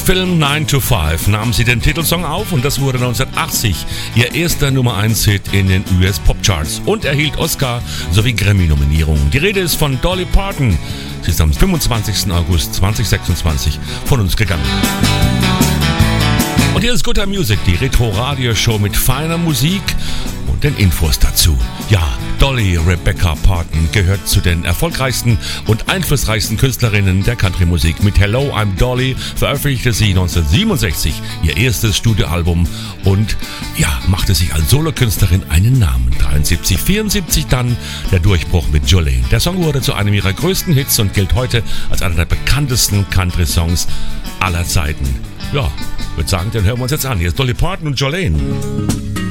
Film 9 to 5 nahmen sie den Titelsong auf und das wurde 1980 ihr erster Nummer 1 Hit in den US Popcharts und erhielt Oscar sowie Grammy-Nominierungen. Die Rede ist von Dolly Parton. Sie ist am 25. August 2026 von uns gegangen. Und hier ist Good Time Music, die Retro-Radio-Show mit feiner Musik und den Infos dazu. Ja, Dolly Rebecca Parton gehört zu den erfolgreichsten und einflussreichsten Künstlerinnen der Country-Musik. Mit Hello, I'm Dolly veröffentlichte sie 1967 ihr erstes Studioalbum und ja, machte sich als Solokünstlerin einen Namen. 74 dann der Durchbruch mit Jolene. Der Song wurde zu einem ihrer größten Hits und gilt heute als einer der bekanntesten Country-Songs aller Zeiten. Ja, ich würde sagen, den hören wir uns jetzt an. Hier ist Dolly Parton und Jolene.